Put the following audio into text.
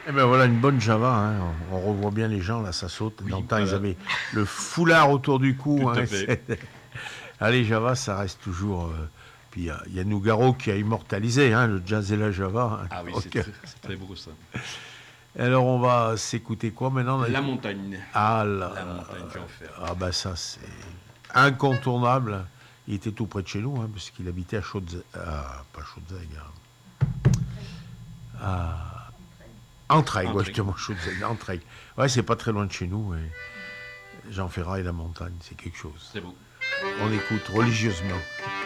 Eh ben voilà une bonne Java, hein. On revoit bien les gens, là, ça saute. Oui, Dans le temps, ils voilà, avaient le foulard autour du cou. tout Hein. à fait. Allez, Java, ça reste toujours. Puis il y a Nougaro qui a immortalisé hein, le jazz et la Java. Hein. Ah oui, Donc, c'est très beau ça. alors, on va s'écouter quoi maintenant? La montagne. Ah La là, montagne, Jean-Fer. ah bah ça, c'est incontournable. Il était tout près de chez nous, hein, parce qu'il habitait à Chaudzeg. Pas Chaudzeg, à Entraigues, ouais, Entrée. justement, Chaudzeg, Entraigues. Ouais, c'est pas très loin de chez nous. Et Jean Ferrat et la montagne, c'est quelque chose. C'est beau. On écoute religieusement.